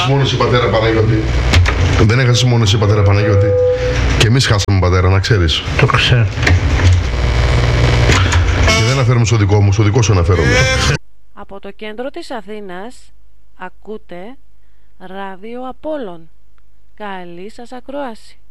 έχασες μόνο εσύ, πατέρα Παναγιώτη. Δεν έχασες μόνο εσύ, πατέρα Παναγιώτη. Και εμείς χάσαμε, πατέρα, να ξέρεις. Το ξέρω. Και δεν αναφέρομαι στο δικό μου, στο δικό σου αναφέρομαι. Από το κέντρο της Αθήνας ακούτε Ράδιο Απόλλων. Καλή σας ακρόαση.